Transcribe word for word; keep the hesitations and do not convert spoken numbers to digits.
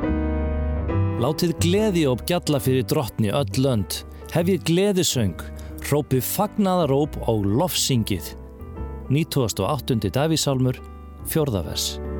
Látið gleðióp gjalla fyrir drottni öll lönd, hefjið gleðisöng, hrópið fagnaðaróp og lofsyngið. nítugasta og áttunda Davíðssálmur, fjórða vers.